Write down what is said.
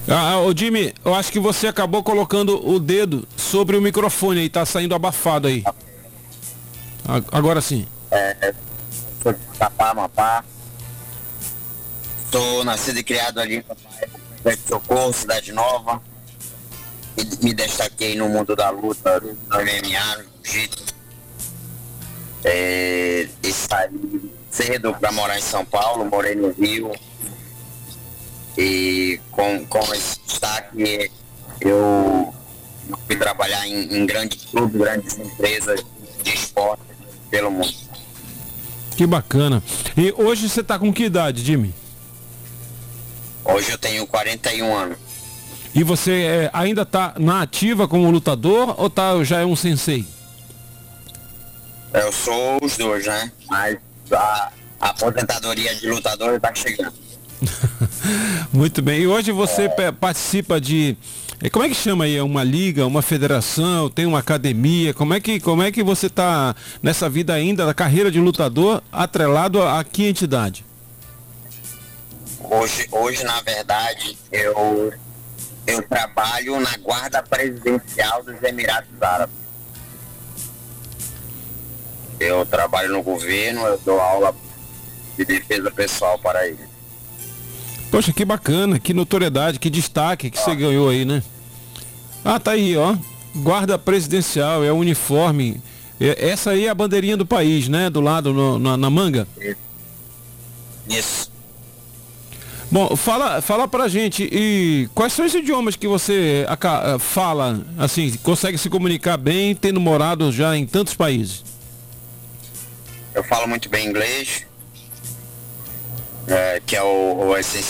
Ô Jimmy, eu acho que você acabou colocando o dedo sobre o microfone aí, tá saindo abafado aí. Agora sim. Sou de Tapá, Amapá. Sou nascido e criado ali em Cidade de Socorro, Cidade Nova. E me destaquei no mundo da luta, no MMA, no jiu-jitsu. E saí cedo para morar em São Paulo, morei no Rio. E com esse destaque eu fui trabalhar em grandes clubes, grandes empresas de esporte pelo mundo. Que bacana. E hoje você tá com que idade, Jimmy? Hoje eu tenho 41 anos. E você ainda tá na ativa como lutador ou já é um sensei? Eu sou os dois, né? Mas a aposentadoria de lutador está chegando. Muito bem. E hoje você participa de... Como é que chama aí? É uma liga, uma federação, tem uma academia? Como é que você está nessa vida ainda, da carreira de lutador, atrelado a que entidade? Hoje na verdade, eu trabalho na guarda presidencial dos Emirados Árabes. Eu trabalho no governo, eu dou aula de defesa pessoal para eles. Poxa, que bacana, que notoriedade, que destaque que você ganhou aí, né? Ah, tá aí, ó. Guarda presidencial, é o uniforme. Essa aí é a bandeirinha do país, né? Do lado, na manga. Isso. Bom, fala pra gente, e quais são os idiomas que você fala, assim, consegue se comunicar bem, tendo morado já em tantos países? Eu falo muito bem inglês, que é o essencial.